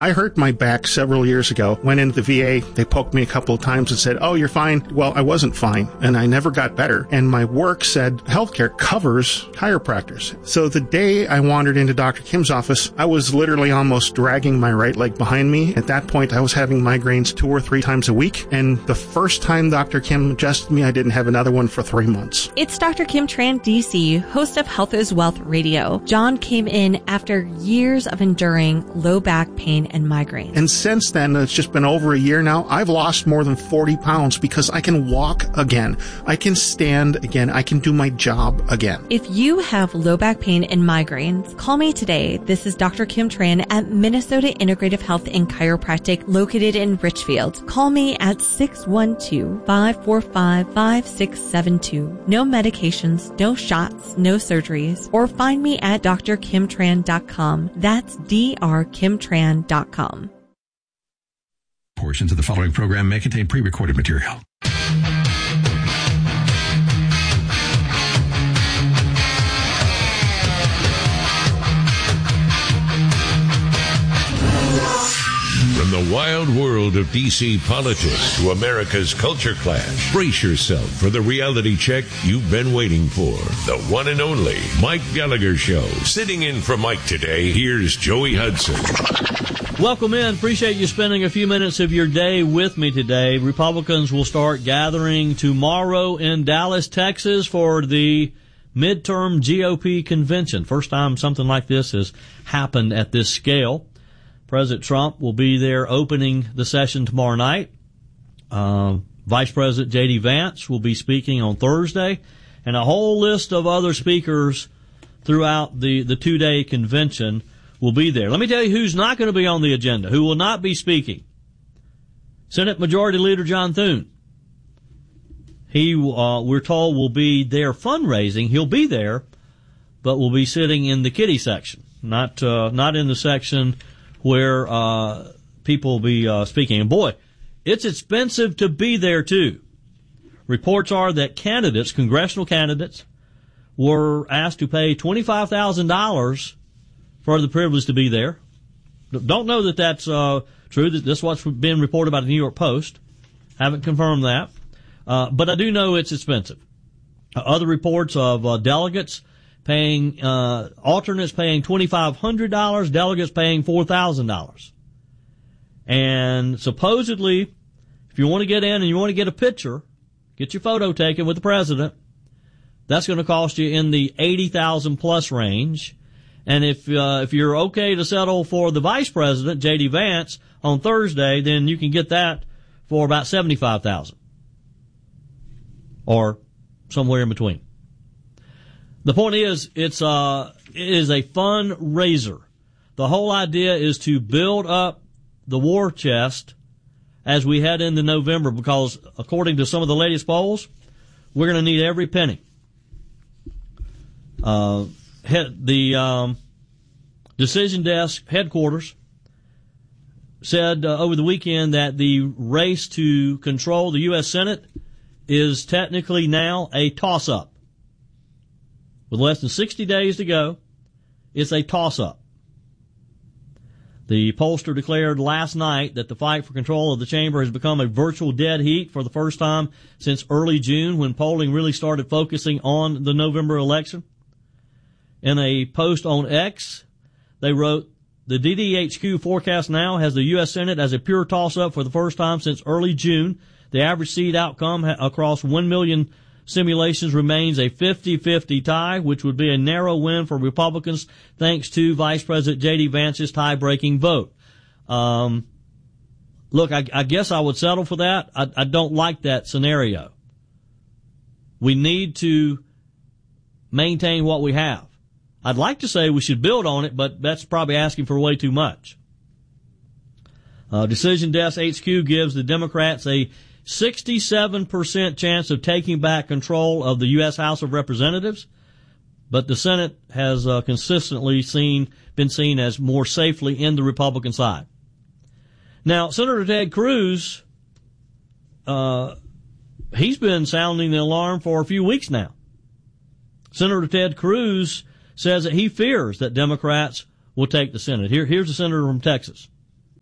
I hurt my back several years ago, went into the VA, they poked me a couple of times and said, "Oh, you're fine." Well, I wasn't fine, and I never got better. And my work said healthcare covers chiropractors. So the day I wandered into Dr. Kim's office, I was literally almost dragging my right leg behind me. At that point, I was having migraines 2 or 3 times a week, and the first time Dr. Kim adjusted me, I didn't have another one for 3 months. It's Dr. Kim Tran, DC, host of Health is Wealth Radio. John came in after years of enduring low back pain and migraines. And since then, it's just been over a year now, I've lost more than 40 pounds because I can walk again. I can stand again. I can do my job again. If you have low back pain and migraines, call me today. This is Dr. Kim Tran at Minnesota Integrative Health and Chiropractic located in Richfield. Call me at 612-545-5672. No medications, no shots, no surgeries. Or find me at drkimtran.com. That's drkimtran.com. Portions of the following program may contain pre-recorded material. From the wild world of D.C. politics to America's culture clash, brace yourself for the reality check you've been waiting for. The one and only Mike Gallagher Show. Sitting in for Mike today, here's Joey Hudson. Welcome in. Appreciate you spending a few minutes of your day with me today. Republicans will start gathering tomorrow in Dallas, Texas for the midterm GOP convention. First time something like this has happened at this scale. President Trump will be there opening the session tomorrow night. Vice President J.D. Vance will be speaking on Thursday, and a whole list of other speakers throughout the 2-day convention will be there. Let me tell you who's not going to be on the agenda, who will not be speaking. Senate Majority Leader John Thune. He, we're told, will be there fundraising. He'll be there, but will be sitting in the kiddie section, not in the section where people will be speaking. And boy, it's expensive to be there too. Reports are that candidates, congressional candidates, were asked to pay $25,000 for the privilege to be there. Don't know that that's true. This is what's been reported by the New York Post. Haven't confirmed that. But I do know it's expensive. Other reports of delegates paying, alternates paying $2,500, delegates paying $4,000. And supposedly, if you want to get in and you want to get a picture, get your photo taken with the president, that's going to cost you in the $80,000 plus range. And if you're okay to settle for the vice president, J.D. Vance, on Thursday, then you can get that for about $75,000. Or somewhere in between. The point is, it is a fundraiser. The whole idea is to build up the war chest as we head into November, because according to some of the latest polls, we're going to need every penny. The Decision Desk headquarters said over the weekend that the race to control the U.S. Senate is technically now a toss-up. With less than 60 days to go, it's a toss-up. The pollster declared last night that the fight for control of the chamber has become a virtual dead heat for the first time since early June, when polling really started focusing on the November election. In a post on X, they wrote, "The DDHQ forecast now has the U.S. Senate as a pure toss-up for the first time since early June. The average seat outcome across 1 million simulations remains a 50-50 tie, which would be a narrow win for Republicans thanks to Vice President J.D. Vance's tie-breaking vote." Look, I guess I would settle for that. I don't like that scenario. We need to maintain what we have. I'd like to say we should build on it, but that's probably asking for way too much. Decision Desk HQ gives the Democrats a 67% chance of taking back control of the U.S. House of Representatives, but the Senate has consistently been seen as more safely in the Republican side. Now, Senator Ted Cruz, he's been sounding the alarm for a few weeks now. Senator Ted Cruz says that he fears that Democrats will take the Senate. Here's the senator from Texas.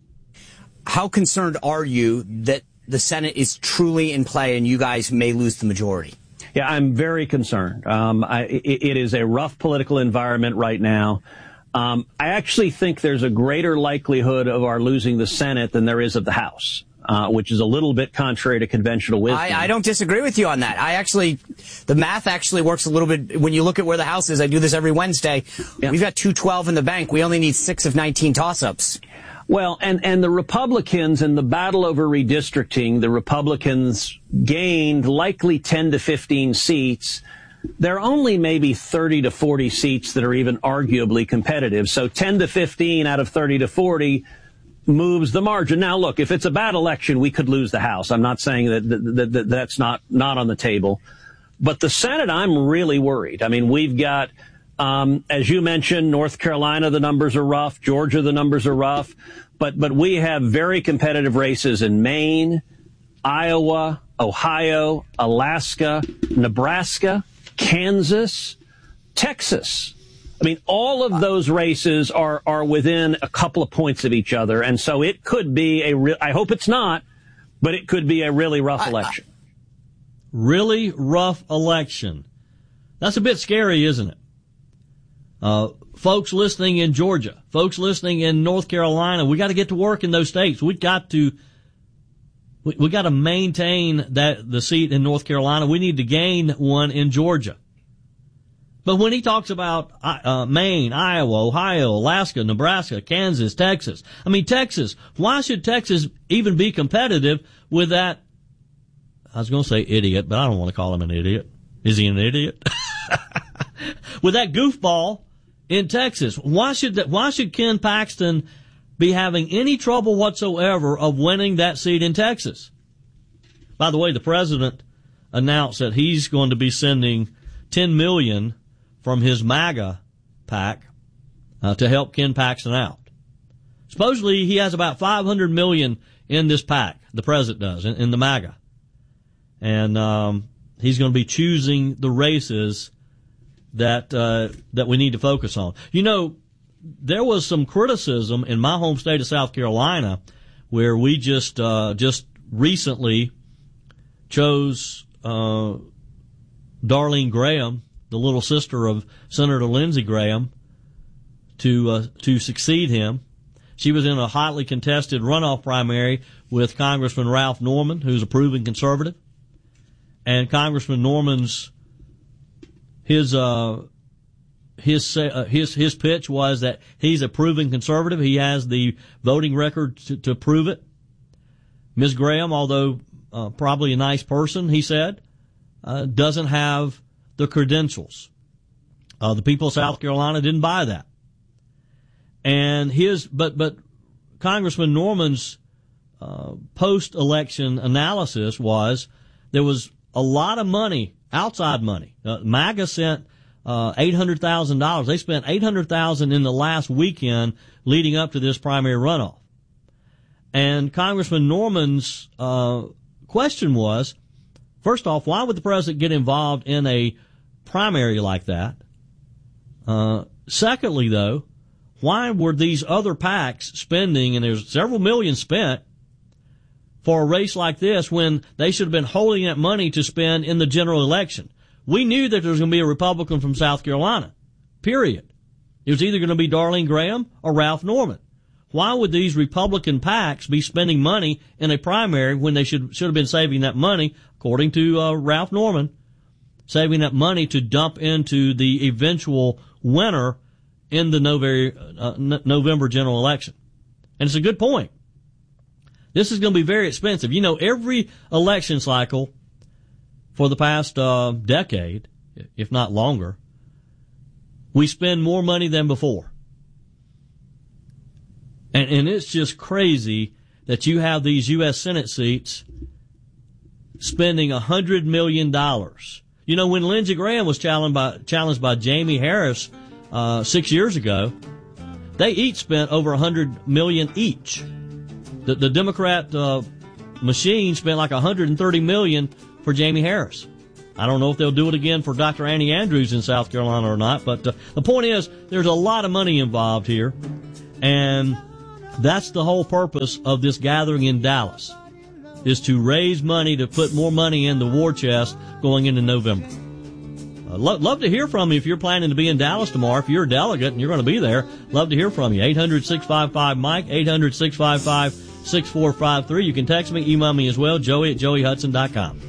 how concerned are you that the Senate is truly in play and you guys may lose the majority? Yeah, I'm very concerned. It is a rough political environment right now. I actually think there's a greater likelihood of our losing the Senate than there is of the House, which is a little bit contrary to conventional wisdom. I don't disagree with you on that. The math actually works a little bit. When you look at where the House is, I do this every Wednesday. Yeah. We've got 212 in the bank. We only need 6 of 19 toss-ups. Well, and the Republicans in the battle over redistricting, the Republicans gained likely 10 to 15 seats. There are only maybe 30 to 40 seats that are even arguably competitive. So 10 to 15 out of 30 to 40 moves the margin. Now, look, if it's a bad election, we could lose the House. I'm not saying that that's not on the table. But the Senate, I'm really worried. I mean, we've got, as you mentioned, North Carolina, the numbers are rough. Georgia, the numbers are rough. But we have very competitive races in Maine, Iowa, Ohio, Alaska, Nebraska, Kansas, Texas. I mean, all of those races are within a couple of points of each other. And so it could be I hope it's not, but it could be a really rough election. Really rough election. That's a bit scary, isn't it? Folks listening in Georgia, folks listening in North Carolina, we got to get to work in those states. We got to maintain the seat in North Carolina. We need to gain one in Georgia. But when he talks about Maine, Iowa, Ohio, Alaska, Nebraska, Kansas, Texas, I mean, Texas, why should Texas even be competitive with that? I was going to say idiot, but I don't want to call him an idiot. Is he an idiot? With that goofball in Texas, why should Ken Paxton be having any trouble whatsoever of winning that seat in Texas? By the way, the president announced that he's going to be sending $10 million from his MAGA PAC to help Ken Paxton out. Supposedly, he has about $500 million in this PAC. The president does in the MAGA, and he's going to be choosing the races that we need to focus on. You know, there was some criticism in my home state of South Carolina where we just recently chose Darlene Graham, the little sister of Senator Lindsey Graham, to succeed him. She was in a hotly contested runoff primary with Congressman Ralph Norman, who's a proven conservative. And Congressman Norman's his pitch was that he's a proven conservative. He has the voting record to prove it. Ms. Graham, although probably a nice person, he said, doesn't have the credentials. The people of South Carolina didn't buy that. And but Congressman Norman's post-election analysis was there was a lot of money, outside money. MAGA sent $800,000. They spent $800,000 in the last weekend leading up to this primary runoff. And Congressman Norman's question was, first off, why would the president get involved in a primary like that? Secondly, though, why were these other PACs spending, and there's several million spent, for a race like this when they should have been holding that money to spend in the general election? We knew that there was going to be a Republican from South Carolina, period. It was either going to be Darlene Graham or Ralph Norman. Why would these Republican PACs be spending money in a primary when they should have been saving that money, according to Ralph Norman, saving that money to dump into the eventual winner in the November general election? And it's a good point. This is going to be very expensive. You know, every election cycle for the past decade, if not longer, we spend more money than before. And it's just crazy that you have these U.S. Senate seats spending $100 million. You know, when Lindsey Graham was challenged by Jamie Harris 6 years ago, they each spent over $100 million each. The Democrat machine spent like $130 million for Jamie Harris. I don't know if they'll do it again for Dr. Annie Andrews in South Carolina or not, but the point is there's a lot of money involved here, and That's the whole purpose of this gathering in Dallas, is to raise money to put more money in the war chest going into November. Love to hear from you if you're planning to be in Dallas tomorrow. If you're a delegate and you're going to be there, love to hear from you. 800-655-MIKE, 800-655-6453. You can text me, email me as well, joey@joeyhudson.com.